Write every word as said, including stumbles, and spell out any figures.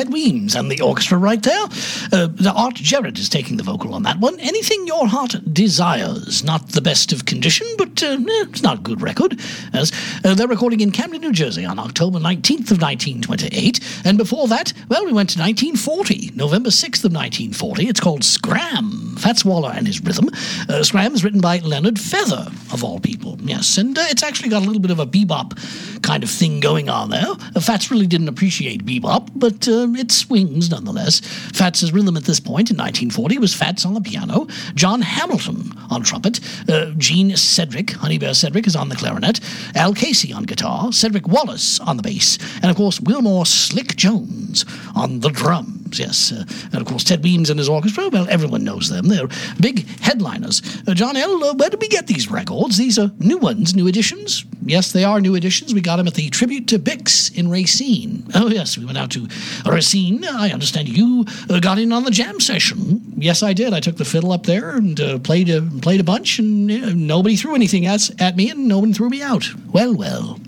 Ted Weems and the orchestra right there. Uh, the Art Jarrett is taking the vocal on that one. Anything Your Heart Desires. Not the best of condition, but uh, eh, it's not a good record. As uh, they're recording in Camden, New Jersey on October nineteenth of nineteen twenty-eight. And before that, well, we went to nineteen forty, November sixth of nineteen forty. It's called Scram, Fats Waller and His Rhythm. Uh, Scram is written by Leonard Feather, of all people. Yes, and uh, it's actually got a little bit of a bebop kind of thing going on there. Uh, Fats really didn't appreciate bebop, but uh, it swings nonetheless. Fats' rhythm at this point in nineteen forty was Fats on the piano, John Hamilton on trumpet, uh, Gene Cedric, Honey Bear Cedric, is on the clarinet, Al Casey on guitar, Cedric Wallace on the bass, and of course Wilmore Slick Jones on the drums. Yes, uh, and of course Ted Weems and his orchestra, well, everyone knows them. They're big headliners. Uh, John L., uh, where did we get these records? These are new ones, new editions. Yes, they are new editions. We got them at the Tribute to Bix in Racine. Oh, yes, we went out to Racine. I understand you uh, got in on the jam session. Yes, I did. I took the fiddle up there and uh, played, a, played a bunch, and uh, nobody threw anything at, at me, and no one threw me out. Well, well.